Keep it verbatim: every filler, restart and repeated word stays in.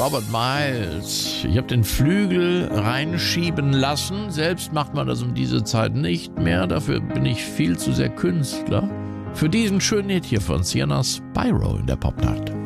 Robert Miles. Ich habe den Flügel reinschieben lassen. Selbst macht man das um diese Zeit nicht mehr. Dafür bin ich viel zu sehr Künstler. Für diesen schönen Hit hier von Sienna Spyro in der Popnacht.